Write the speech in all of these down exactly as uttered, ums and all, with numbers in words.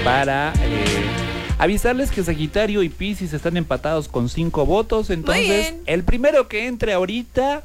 para eh, avisarles que Sagitario y Piscis están empatados con cinco votos. Entonces, el primero que entre ahorita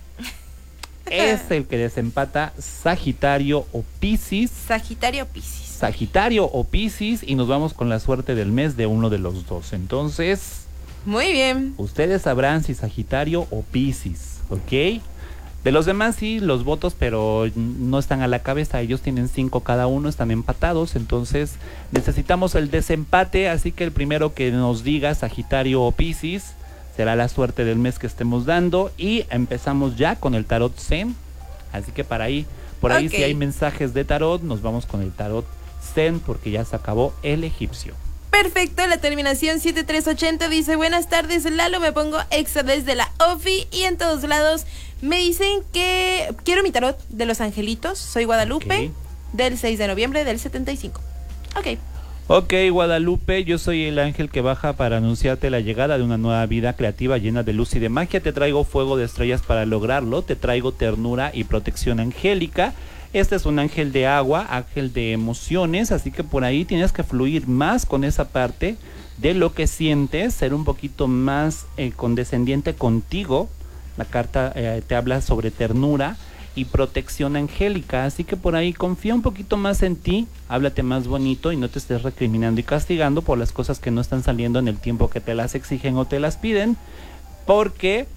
es el que desempata Sagitario o Piscis. Sagitario o Piscis. Sagitario o Piscis, y nos vamos con la suerte del mes de uno de los dos. Entonces, muy bien. Ustedes sabrán si Sagitario o Piscis, ¿ok? De los demás sí, los votos, pero no están a la cabeza. Ellos tienen cinco cada uno, están empatados. Entonces necesitamos el desempate. Así que el primero que nos diga Sagitario o Piscis será la suerte del mes que estemos dando. Y empezamos ya con el tarot Zen. Así que para ahí, por ahí okay. Si hay mensajes de tarot, nos vamos con el tarot Zen, porque ya se acabó el egipcio. Perfecto, la terminación siete tres ochenta dice: buenas tardes, Lalo, me pongo exa desde la OFI y en todos lados me dicen que quiero mi tarot de los angelitos. Soy Guadalupe, okay. Del seis de noviembre del setenta y cinco. Ok. Ok, Guadalupe, yo soy el ángel que baja para anunciarte la llegada de una nueva vida creativa llena de luz y de magia. Te traigo fuego de estrellas para lograrlo, te traigo ternura y protección angélica. Este es un ángel de agua, ángel de emociones, así que por ahí tienes que fluir más con esa parte de lo que sientes, ser un poquito más eh, condescendiente contigo. La carta eh, te habla sobre ternura y protección angélica, así que por ahí confía un poquito más en ti, háblate más bonito y no te estés recriminando y castigando por las cosas que no están saliendo en el tiempo que te las exigen o te las piden, porque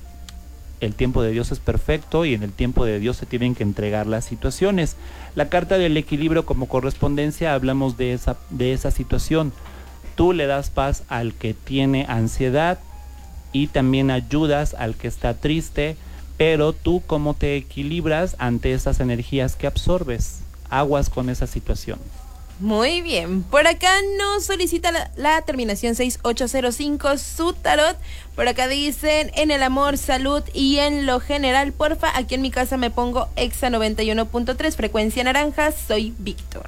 el tiempo de Dios es perfecto y en el tiempo de Dios se tienen que entregar las situaciones. La carta del equilibrio como correspondencia, hablamos de esa, de esa situación. Tú le das paz al que tiene ansiedad y también ayudas al que está triste, pero tú cómo te equilibras ante esas energías que absorbes. Aguas con esa situación. Muy bien, por acá nos solicita la, la terminación seis ocho cero cinco su tarot. Por acá dicen: en el amor, salud y en lo general, porfa, aquí en mi casa me pongo exa noventa y uno punto tres, frecuencia naranja, soy Víctor.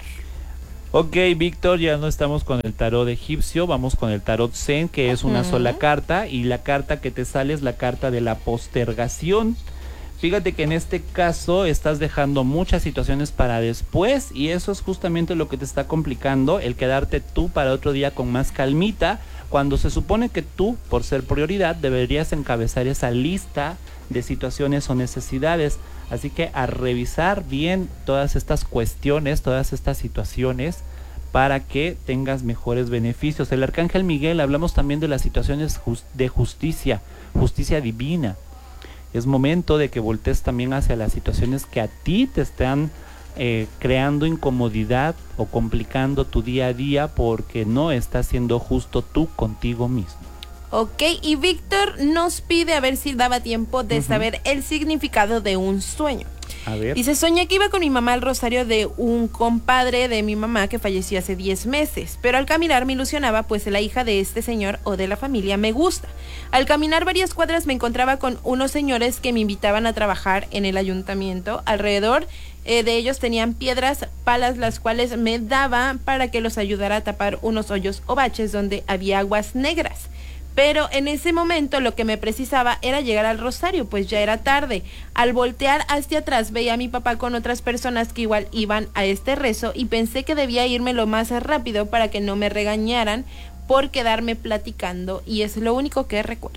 Ok, Víctor, ya no estamos con el tarot egipcio, vamos con el tarot Zen, que es una uh-huh. sola carta, y la carta que te sale es la carta de la postergación. Fíjate que en este caso estás dejando muchas situaciones para después y eso es justamente lo que te está complicando, el quedarte tú para otro día con más calmita, cuando se supone que tú, por ser prioridad, deberías encabezar esa lista de situaciones o necesidades. Así que a revisar bien todas estas cuestiones, todas estas situaciones, para que tengas mejores beneficios. El Arcángel Miguel, hablamos también de las situaciones just- de justicia, justicia divina. Es momento de que voltees también hacia las situaciones que a ti te están eh, creando incomodidad o complicando tu día a día porque no estás siendo justo tú contigo mismo. Ok, y Víctor nos pide a ver si daba tiempo de uh-huh. saber el significado de un sueño. A ver. Dice: soñé que iba con mi mamá al rosario de un compadre de mi mamá que falleció hace diez meses, pero al caminar me ilusionaba, pues la hija de este señor o de la familia me gusta. Al caminar varias cuadras me encontraba con unos señores que me invitaban a trabajar en el ayuntamiento. Alrededor eh, de ellos tenían piedras, palas, las cuales me daban para que los ayudara a tapar unos hoyos o baches donde había aguas negras. Pero en ese momento lo que me precisaba era llegar al rosario, pues ya era tarde. Al voltear hacia atrás veía a mi papá con otras personas que igual iban a este rezo y pensé que debía irme lo más rápido para que no me regañaran por quedarme platicando, y es lo único que recuerdo.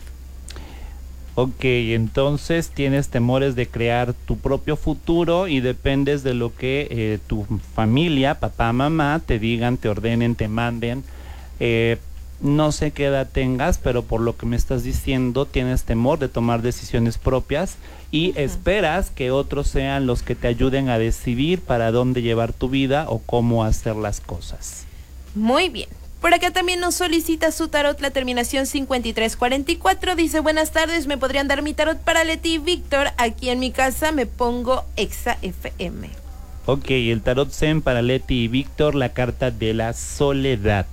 Ok, entonces tienes temores de crear tu propio futuro y dependes de lo que eh, tu familia, papá, mamá, te digan, te ordenen, te manden. Eh, No sé qué edad tengas, pero por lo que me estás diciendo, tienes temor de tomar decisiones propias y uh-huh. esperas que otros sean los que te ayuden a decidir para dónde llevar tu vida o cómo hacer las cosas. Muy bien. Por acá también nos solicita su tarot la terminación cincuenta y tres cuarenta y cuatro. Dice: buenas tardes, ¿me podrían dar mi tarot para Leti y Víctor? Aquí en mi casa me pongo exa F M. Ok, el tarot Zen para Leti y Víctor, la carta de la soledad.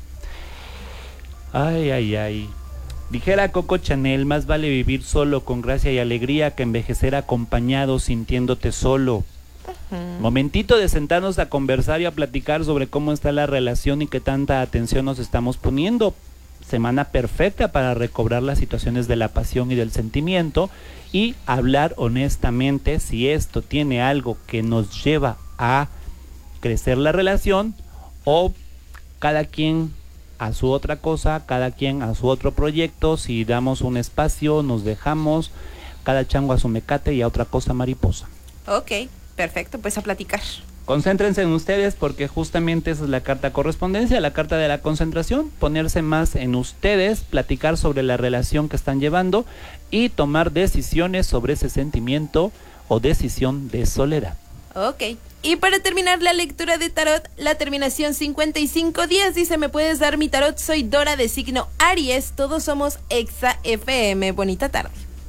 Ay, ay, ay. Dijera Coco Chanel: más vale vivir solo con gracia y alegría que envejecer acompañado sintiéndote solo. Uh-huh. Momentito de sentarnos a conversar y a platicar sobre cómo está la relación y qué tanta atención nos estamos poniendo. Semana perfecta para recobrar las situaciones de la pasión y del sentimiento y hablar honestamente si esto tiene algo que nos lleva a crecer la relación o cada quien a su otra cosa, cada quien a su otro proyecto. Si damos un espacio, nos dejamos, cada chango a su mecate y a otra cosa mariposa. Ok, perfecto, pues a platicar. Concéntrense en ustedes porque justamente esa es la carta correspondencia, la carta de la concentración, ponerse más en ustedes, platicar sobre la relación que están llevando y tomar decisiones sobre ese sentimiento o decisión de soledad. Ok, y para terminar la lectura de tarot, la terminación cincuenta y cinco diez dice: ¿me puedes dar mi tarot? Soy Dora de signo Aries, todos somos Exa F M, bonita tarde.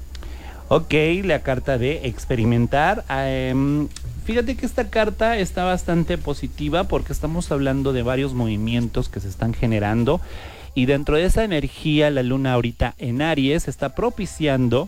Ok, la carta de experimentar. Um, fíjate que esta carta está bastante positiva porque estamos hablando de varios movimientos que se están generando y dentro de esa energía la luna ahorita en Aries está propiciando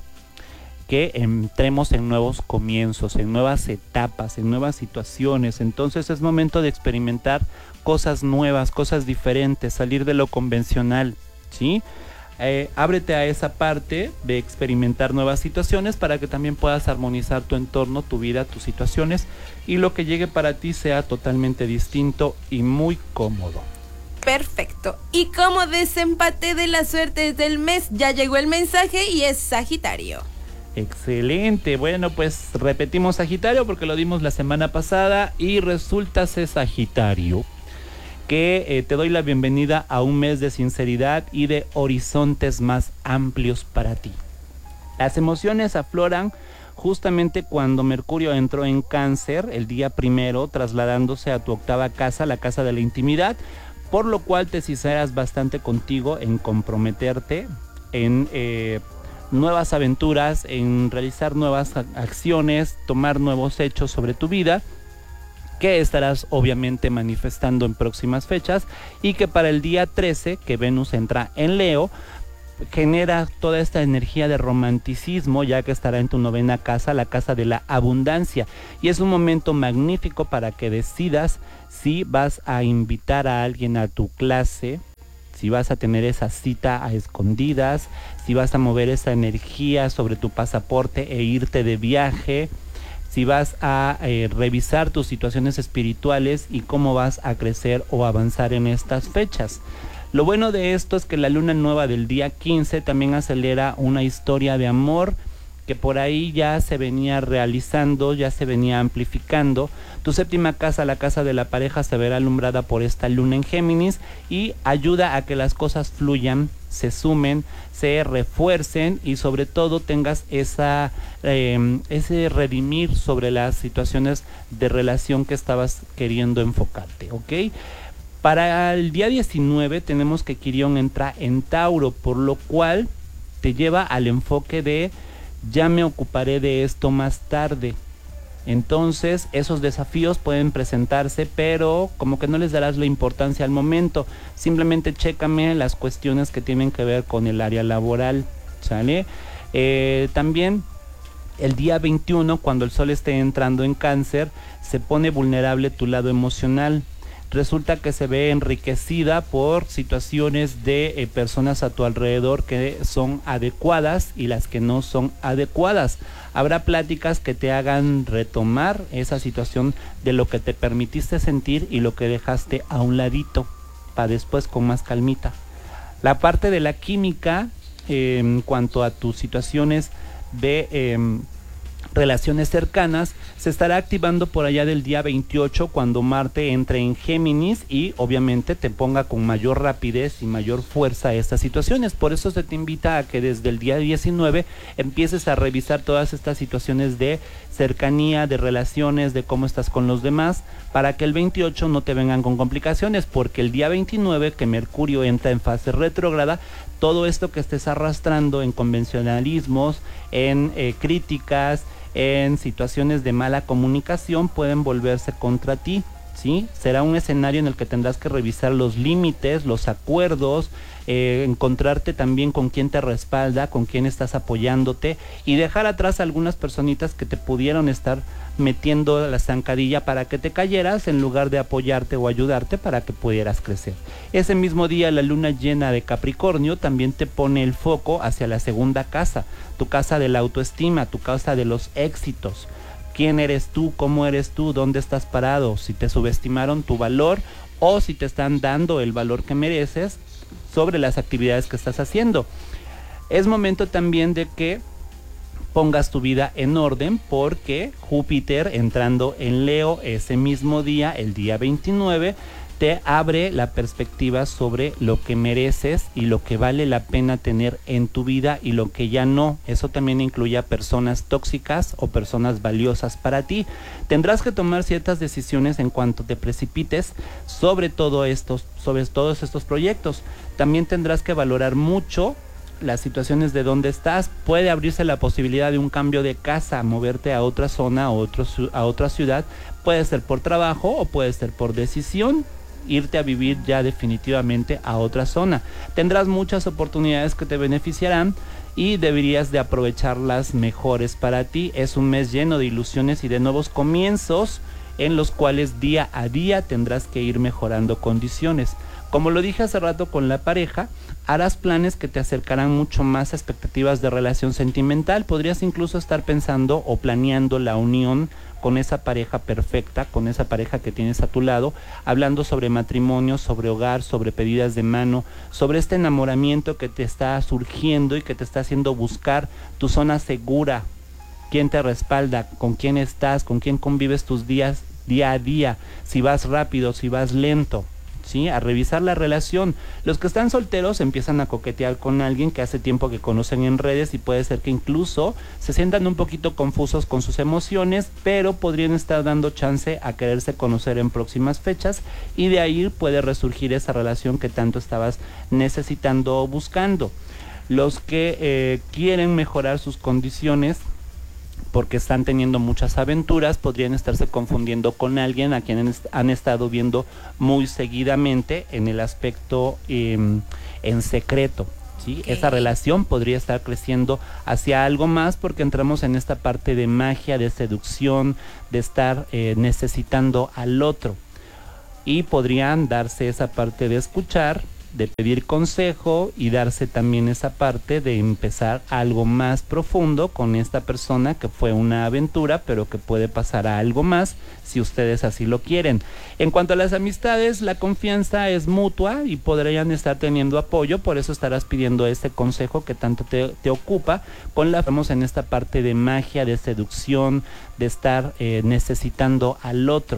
que entremos en nuevos comienzos, en nuevas etapas, en nuevas situaciones. Entonces es momento de experimentar cosas nuevas, cosas diferentes, salir de lo convencional, ¿sí? Eh, ábrete a esa parte de experimentar nuevas situaciones para que también puedas armonizar tu entorno, tu vida, tus situaciones y lo que llegue para ti sea totalmente distinto y muy cómodo. Perfecto. Y como desempate de la suerte del mes, ya llegó el mensaje y es Sagitario. Excelente, bueno pues repetimos Sagitario porque lo dimos la semana pasada y resulta ser Sagitario que eh, te doy la bienvenida a un mes de sinceridad y de horizontes más amplios para ti. Las emociones afloran justamente cuando Mercurio entró en Cáncer el día primero, trasladándose a tu octava casa, la casa de la intimidad, por lo cual te sinceras bastante contigo en comprometerte, en eh, nuevas aventuras, en realizar nuevas acciones, tomar nuevos hechos sobre tu vida, que estarás obviamente manifestando en próximas fechas y que para el día trece, que Venus entra en Leo, genera toda esta energía de romanticismo, ya que estará en tu novena casa, la casa de la abundancia, y es un momento magnífico para que decidas si vas a invitar a alguien a tu clase, si vas a tener esa cita a escondidas, si vas a mover esa energía sobre tu pasaporte e irte de viaje, si vas a eh, revisar tus situaciones espirituales y cómo vas a crecer o avanzar en estas fechas. Lo bueno de esto es que la luna nueva del día quince también acelera una historia de amor que por ahí ya se venía realizando, ya se venía amplificando. Tu séptima casa, la casa de la pareja, se verá alumbrada por esta luna en Géminis y ayuda a que las cosas fluyan, se sumen, se refuercen y sobre todo tengas esa eh, ese redimir sobre las situaciones de relación que estabas queriendo enfocarte, ¿ok? Para el día diecinueve tenemos que Quirón entra en Tauro, por lo cual te lleva al enfoque de ya me ocuparé de esto más tarde. Entonces esos desafíos pueden presentarse, pero como que no les darás la importancia al momento. Simplemente chécame las cuestiones que tienen que ver con el área laboral, ¿sale? Eh, también el día veintiuno, cuando el sol esté entrando en Cáncer, se pone vulnerable tu lado emocional. Resulta que se ve enriquecida por situaciones de eh, personas a tu alrededor que son adecuadas y las que no son adecuadas. Habrá pláticas que te hagan retomar esa situación de lo que te permitiste sentir y lo que dejaste a un ladito, para después con más calmita. La parte de la química, eh, en cuanto a tus situaciones de Eh, relaciones cercanas, se estará activando por allá del día veintiocho, cuando Marte entre en Géminis y obviamente te ponga con mayor rapidez y mayor fuerza a estas situaciones. Por eso se te invita a que desde el día diecinueve empieces a revisar todas estas situaciones de cercanía, de relaciones, de cómo estás con los demás, para que el veintiocho no te vengan con complicaciones, porque el día veintinueve, que Mercurio entra en fase retrógrada, todo esto que estés arrastrando en convencionalismos, en eh, críticas, en situaciones de mala comunicación, pueden volverse contra ti, ¿sí? Será un escenario en el que tendrás que revisar los límites, los acuerdos, eh, encontrarte también con quién te respalda, con quién estás apoyándote y dejar atrás algunas personitas que te pudieron estar metiendo la zancadilla para que te cayeras en lugar de apoyarte o ayudarte para que pudieras crecer. Ese mismo día la luna llena de Capricornio también te pone el foco hacia la segunda casa, tu casa de la autoestima, tu casa de los éxitos. ¿Quién eres tú? ¿Cómo eres tú? ¿Dónde estás parado? Si te subestimaron tu valor o si te están dando el valor que mereces sobre las actividades que estás haciendo. Es momento también de que pongas tu vida en orden, porque Júpiter entrando en Leo ese mismo día, el día veintinueve, te abre la perspectiva sobre lo que mereces y lo que vale la pena tener en tu vida y lo que ya no. Eso también incluye a personas tóxicas o personas valiosas para ti. Tendrás que tomar ciertas decisiones en cuanto te precipites sobre todo estos, sobre todos estos proyectos. También tendrás que valorar mucho las situaciones de donde estás. Puede abrirse la posibilidad de un cambio de casa, moverte a otra zona, a, otro, a otra ciudad. Puede ser por trabajo o puede ser por decisión, irte a vivir ya definitivamente a otra zona. Tendrás muchas oportunidades que te beneficiarán y deberías de aprovecharlas mejores para ti. Es un mes lleno de ilusiones y de nuevos comienzos, en los cuales día a día tendrás que ir mejorando condiciones. Como lo dije hace rato con la pareja, harás planes que te acercarán mucho más a expectativas de relación sentimental. Podrías incluso estar pensando o planeando la unión con esa pareja perfecta, con esa pareja que tienes a tu lado, hablando sobre matrimonio, sobre hogar, sobre pedidas de mano, sobre este enamoramiento que te está surgiendo y que te está haciendo buscar tu zona segura, quién te respalda, con quién estás, con quién convives tus días día a día, si vas rápido, si vas lento. ¿Sí? A revisar la relación. Los que están solteros empiezan a coquetear con alguien que hace tiempo que conocen en redes y puede ser que incluso se sientan un poquito confusos con sus emociones, pero podrían estar dando chance a quererse conocer en próximas fechas, y de ahí puede resurgir esa relación que tanto estabas necesitando o buscando. Los que eh, quieren mejorar sus condiciones porque están teniendo muchas aventuras, podrían estarse confundiendo con alguien a quien han estado viendo muy seguidamente en el aspecto eh, en secreto, ¿sí? Okay. Esa relación podría estar creciendo hacia algo más, porque entramos en esta parte de magia, de seducción, de estar eh, necesitando al otro, y podrían darse esa parte de escuchar, de pedir consejo, y darse también esa parte de empezar algo más profundo con esta persona que fue una aventura, pero que puede pasar a algo más si ustedes así lo quieren. En cuanto a las amistades, la confianza es mutua y podrían estar teniendo apoyo, por eso estarás pidiendo este consejo que tanto te, te ocupa. Con la vamos en esta parte de magia, de seducción, de estar eh, necesitando al otro,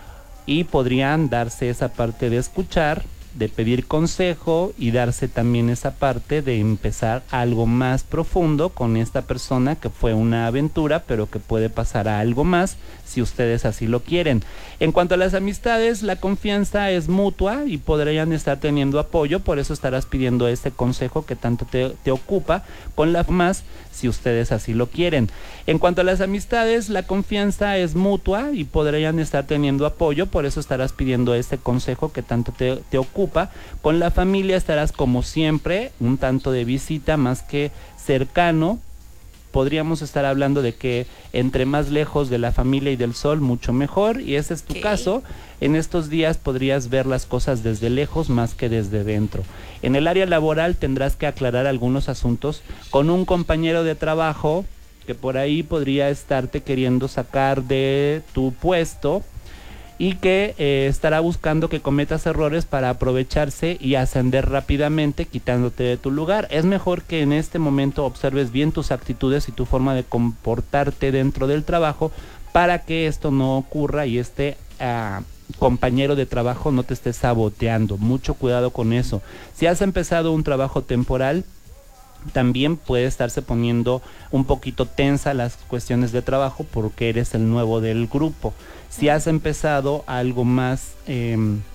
y podrían darse esa parte de escuchar, de pedir consejo, y darse también esa parte de empezar algo más profundo con esta persona que fue una aventura, pero que puede pasar a algo más si ustedes así lo quieren. En cuanto a las amistades, la confianza es mutua y podrían estar teniendo apoyo, por eso estarás pidiendo este consejo que tanto te, te ocupa, con la más si ustedes así lo quieren. En cuanto a las amistades, la confianza es mutua y podrían estar teniendo apoyo, por eso estarás pidiendo este consejo que tanto te, te ocupa. Con la familia estarás como siempre, un tanto de visita más que cercano. Podríamos estar hablando de que entre más lejos de la familia y del sol, mucho mejor, y ese es tu okay. caso. En estos días podrías ver las cosas desde lejos más que desde dentro. En el área laboral tendrás que aclarar algunos asuntos con un compañero de trabajo que por ahí podría estarte queriendo sacar de tu puesto, y que eh, estará buscando que cometas errores para aprovecharse y ascender rápidamente, quitándote de tu lugar. Es mejor que en este momento observes bien tus actitudes y tu forma de comportarte dentro del trabajo, para que esto no ocurra y este uh, compañero de trabajo no te esté saboteando. Mucho cuidado con eso. Si has empezado un trabajo temporal, también puede estarse poniendo un poquito tensa las cuestiones de trabajo, porque eres el nuevo del grupo. Si has empezado algo más eh,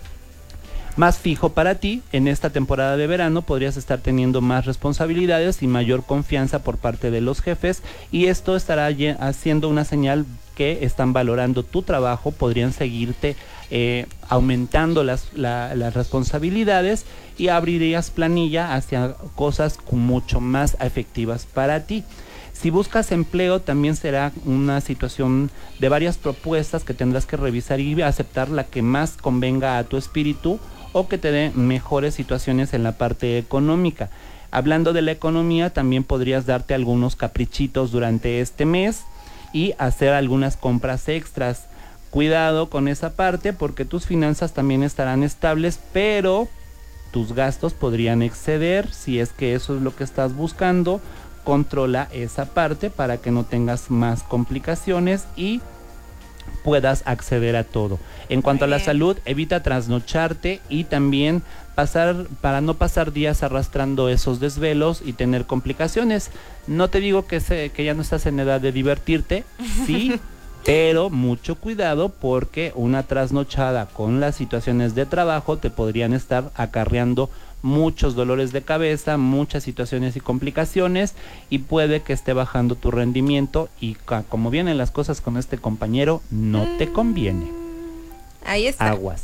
más fijo para ti, en esta temporada de verano podrías estar teniendo más responsabilidades y mayor confianza por parte de los jefes, y esto estará haciendo una señal que están valorando tu trabajo. Podrían seguirte eh, aumentando las, la, las responsabilidades, y abrirías planilla hacia cosas mucho más efectivas para ti. Si buscas empleo, también será una situación de varias propuestas que tendrás que revisar y aceptar la que más convenga a tu espíritu, o que te dé mejores situaciones en la parte económica. Hablando de la economía, también podrías darte algunos caprichitos durante este mes y hacer algunas compras extras. Cuidado con esa parte porque tus finanzas también estarán estables, pero tus gastos podrían exceder. Si es que eso es lo que estás buscando, controla esa parte para que no tengas más complicaciones y puedas acceder a todo. En cuanto a la salud, evita trasnocharte y también pasar, para no pasar días arrastrando esos desvelos y tener complicaciones. No te digo que, se, que ya no estás en edad de divertirte, sí, pero mucho cuidado porque una trasnochada con las situaciones de trabajo te podrían estar acarreando muchos dolores de cabeza, muchas situaciones y complicaciones, y puede que esté bajando tu rendimiento, y como vienen las cosas con este compañero, no te conviene. Ahí está. Aguas.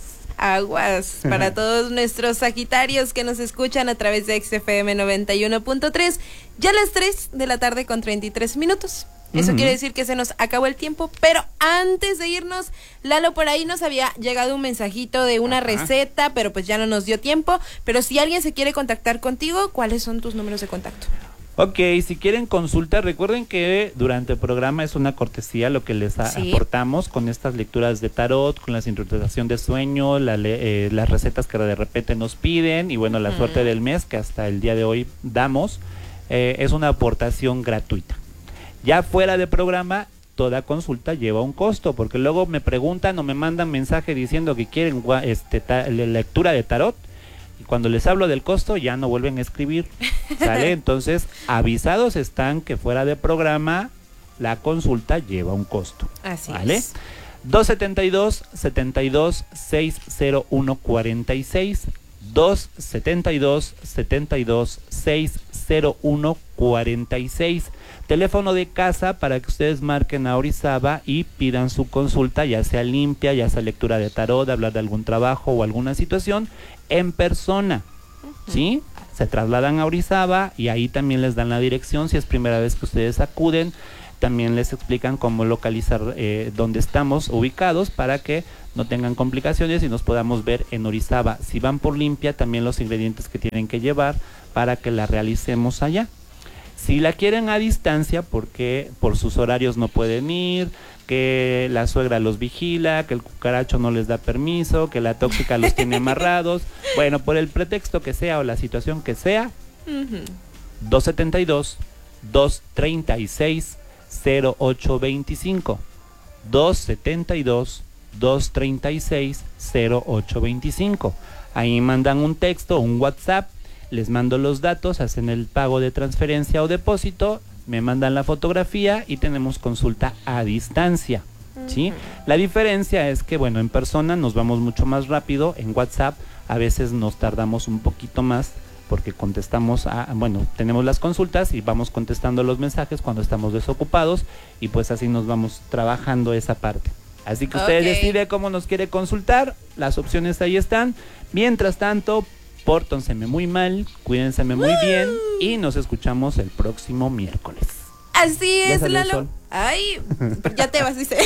Aguas para todos nuestros sagitarios que nos escuchan a través de X F M noventa y uno punto tres. Ya a las tres de la tarde con treinta y tres minutos. Eso uh-huh. quiere decir que se nos acabó el tiempo, pero antes de irnos, Lalo, por ahí nos había llegado un mensajito de una Ajá. receta, pero pues ya no nos dio tiempo. Pero si alguien se quiere contactar contigo, ¿cuáles son tus números de contacto? Ok, si quieren consulta, recuerden que durante el programa es una cortesía lo que les a- sí. aportamos con estas lecturas de tarot, con la interpretación de sueño, la le- eh, las recetas que de repente nos piden y bueno, la uh-huh. suerte del mes que hasta el día de hoy damos, eh, es una aportación gratuita. Ya fuera de programa, toda consulta lleva un costo, porque luego me preguntan o me mandan mensaje diciendo que quieren este, ta- lectura de tarot, y cuando les hablo del costo ya no vuelven a escribir, ¿sale? Entonces, avisados están que fuera de programa la consulta lleva un costo. Así ¿vale? es. dos setenta y dos, setenta y dos, seiscientos uno cuarenta y seis, dos setenta y dos, setenta y dos, seiscientos uno cuarenta y seis. Teléfono de casa para que ustedes marquen a Orizaba y pidan su consulta, ya sea limpia, ya sea lectura de tarot, hablar de algún trabajo o alguna situación, en persona, uh-huh. ¿sí? Se trasladan a Orizaba y ahí también les dan la dirección si es primera vez que ustedes acuden. También les explican cómo localizar eh, dónde estamos ubicados para que no tengan complicaciones y nos podamos ver en Orizaba. Si van por limpia, también los ingredientes que tienen que llevar para que la realicemos allá. Si la quieren a distancia, porque por sus horarios no pueden ir, que la suegra los vigila, que el cucaracho no les da permiso, que la tóxica los tiene amarrados, bueno, por el pretexto que sea o la situación que sea, uh-huh. dos setenta y dos, dos treinta y seis, cero ocho veinticinco, dos setenta y dos, dos treinta y seis, cero ocho veinticinco. Ahí mandan un texto, un WhatsApp, les mando los datos, hacen el pago de transferencia o depósito, me mandan la fotografía y tenemos consulta a distancia, ¿sí? Uh-huh. La diferencia es que, bueno, en persona nos vamos mucho más rápido, en WhatsApp a veces nos tardamos un poquito más porque contestamos, a, bueno, tenemos las consultas y vamos contestando los mensajes cuando estamos desocupados y pues así nos vamos trabajando esa parte. Así que usted okay. decide cómo nos quiere consultar, las opciones ahí están. Mientras tanto, pórtonseme muy mal, cuídenseme muy uh. bien y nos escuchamos el próximo miércoles. Así es, Lalo. Ay, ya te vas, dice.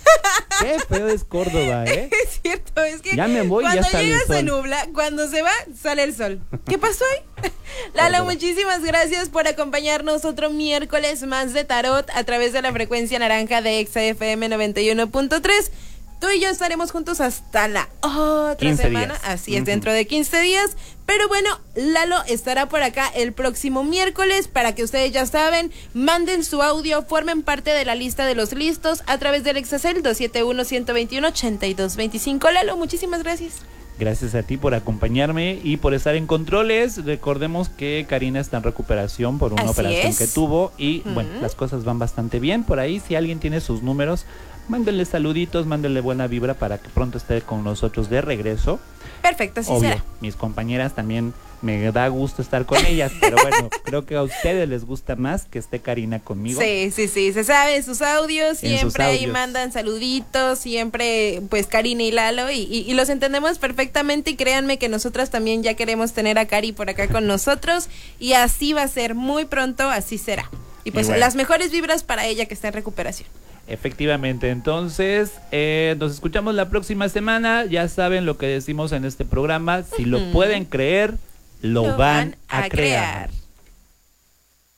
Qué feo es Córdoba, ¿eh? Es cierto, es que ya me voy, cuando ya sale llega el sol. Se nubla, cuando se va, sale el sol. ¿Qué pasó hoy? Lalo, muchísimas gracias por acompañarnos otro miércoles más de tarot a través de la frecuencia naranja de X F M noventa y uno punto tres. Tú y yo estaremos juntos hasta la otra semana, días. Así es, uh-huh. dentro de quince días. Pero bueno, Lalo estará por acá el próximo miércoles para que ustedes ya saben, manden su audio, formen parte de la lista de los listos a través del Exacel dos siete uno, uno dos uno, ocho dos dos cinco. Lalo, muchísimas gracias. Gracias a ti por acompañarme y por estar en controles. Recordemos que Karina está en recuperación por una Así operación es. que tuvo y uh-huh. bueno, las cosas van bastante bien. Por ahí, si alguien tiene sus números, mándenle saluditos, mándenle buena vibra para que pronto esté con nosotros de regreso. Perfecto, así Obvio, será. Mis compañeras también me da gusto estar con ellas, pero bueno, creo que a ustedes les gusta más que esté Karina conmigo. Sí, sí, sí, se sabe sus audios, siempre sus audios. Ahí mandan saluditos, siempre pues Karina y Lalo, y, y, y los entendemos perfectamente y créanme que nosotras también ya queremos tener a Cari por acá con nosotros y así va a ser muy pronto, así será. Y pues y bueno. las mejores vibras para ella que está en recuperación. Efectivamente, entonces eh, nos escuchamos la próxima semana. Ya saben lo que decimos en este programa. Si uh-huh. lo pueden creer, lo, lo van, van a, a crear.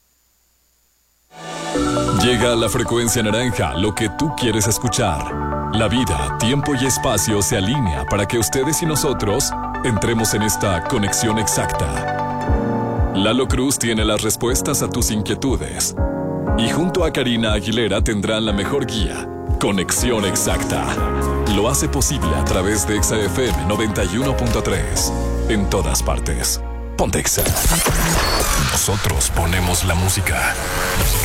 Llega a la frecuencia naranja lo que tú quieres escuchar. La vida, tiempo y espacio se alinea para que ustedes y nosotros entremos en esta conexión exacta. Lalo Cruz tiene las respuestas a tus inquietudes. Y junto a Karina Aguilera tendrán la mejor guía. Conexión Exacta. Lo hace posible a través de Exa F M noventa y uno punto tres. En todas partes. Ponte Exa. Nosotros ponemos la música.